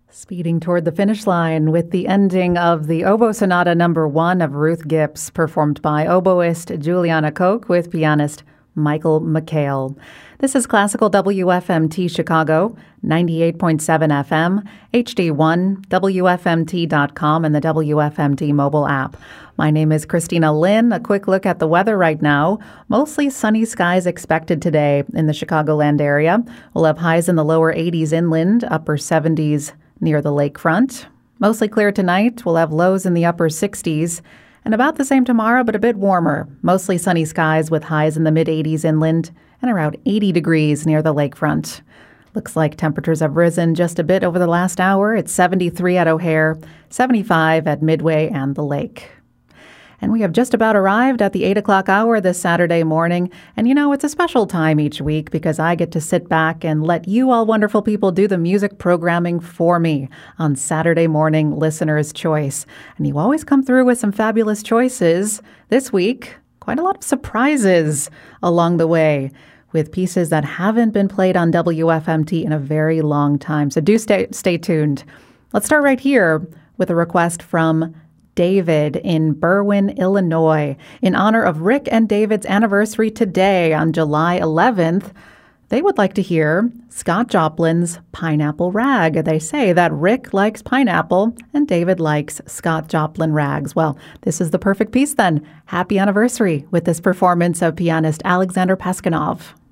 Speeding toward the finish line with the ending of the Oboe Sonata No. 1 of Ruth Gibbs, performed by oboist Juliana Koch with pianist Michael McHale. This is Classical WFMT Chicago, 98.7 FM, HD1, WFMT.com, and the WFMT mobile app. My name is Christina Lynn. A quick look at the weather right now. Mostly sunny skies expected today in the Chicagoland area. We'll have highs in the lower 80s inland, upper 70s near the lakefront. Mostly clear tonight. We'll have lows in the upper 60s. And about the same tomorrow, but a bit warmer. Mostly sunny skies with highs in the mid-80s inland and around 80 degrees near the lakefront. Looks like temperatures have risen just a bit over the last hour. It's 73 at O'Hare, 75 at Midway and the lake. And we have just about arrived at the 8 o'clock hour this Saturday morning. And you know, it's a special time each week because I get to sit back and let you all wonderful people do the music programming for me on Saturday morning Listener's Choice. And you always come through with some fabulous choices. This week, quite a lot of surprises along the way with pieces that haven't been played on WFMT in a very long time. So do stay tuned. Let's start right here with a request from David in Berwyn, Illinois. In honor of Rick and David's anniversary today on July 11th, they would like to hear Scott Joplin's Pineapple Rag. They say that Rick likes pineapple and David likes Scott Joplin rags. Well, this is the perfect piece then. Happy anniversary with this performance of pianist Alexander Paskanov.